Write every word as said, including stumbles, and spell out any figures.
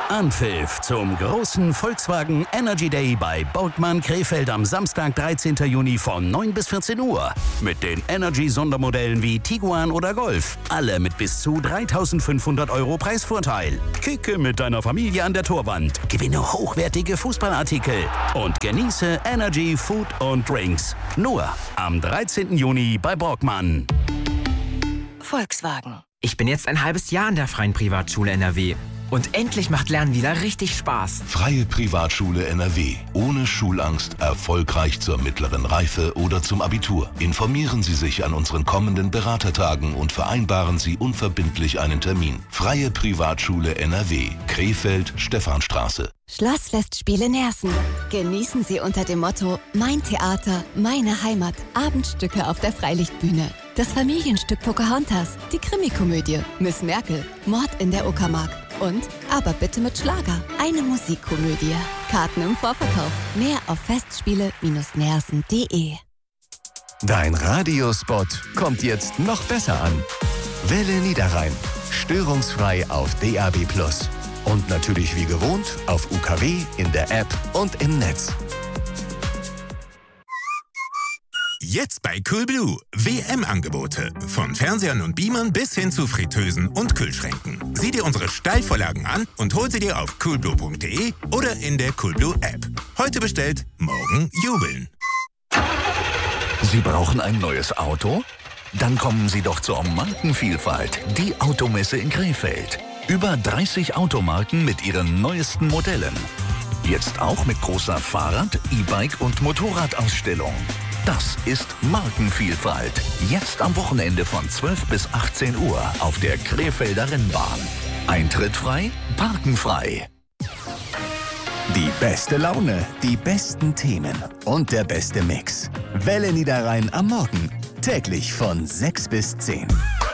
Anpfiff zum großen Volkswagen Energy Day bei Borgmann Krefeld am Samstag, dreizehnten Juni von neun bis vierzehn Uhr. Mit den Energy-Sondermodellen wie Tiguan oder Golf. Alle mit bis zu dreitausendfünfhundert Euro Preisvorteil. Kicke mit deiner Familie an der Torwand. Gewinne hochwertige Fußballartikel. Und genieße Energy Food und Drinks. Nur am dreizehnten Juni bei Borgmann. Volkswagen. Ich bin jetzt ein halbes Jahr an der Freien Privatschule N R W. Und endlich macht Lernen wieder richtig Spaß. Freie Privatschule N R W. Ohne Schulangst, erfolgreich zur mittleren Reife oder zum Abitur. Informieren Sie sich an unseren kommenden Beratertagen und vereinbaren Sie unverbindlich einen Termin. Freie Privatschule N R W. Krefeld, Stephanstraße. Schlossfestspiele Nersen. Genießen Sie unter dem Motto Mein Theater, meine Heimat. Abendstücke auf der Freilichtbühne. Das Familienstück Pocahontas, die Krimikomödie Miss Merkel, Mord in der Uckermark und Aber bitte mit Schlager, eine Musikkomödie. Karten im Vorverkauf. Mehr auf festspiele nersen punkt de. Dein Radiospot kommt jetzt noch besser an. Welle Niederrhein. Störungsfrei auf D A B plus. Und natürlich wie gewohnt auf U K W, in der App und im Netz. Jetzt bei Coolblue. W M-Angebote. Von Fernsehern und Beamern bis hin zu Fritteusen und Kühlschränken. Sieh dir unsere Steilvorlagen an und hol sie dir auf coolblue punkt de oder in der Coolblue-App. Heute bestellt, morgen jubeln. Sie brauchen ein neues Auto? Dann kommen Sie doch zur Markenvielfalt, die Automesse in Krefeld. Über dreißig Automarken mit ihren neuesten Modellen. Jetzt auch mit großer Fahrrad-, E-Bike- und Motorradausstellung. Das ist Markenvielfalt. Jetzt am Wochenende von zwölf bis achtzehn Uhr auf der Krefelder Rennbahn. Eintritt frei, Parken frei. Die beste Laune, die besten Themen und der beste Mix. Welle Niederrhein am Morgen. Täglich von sechs bis zehn.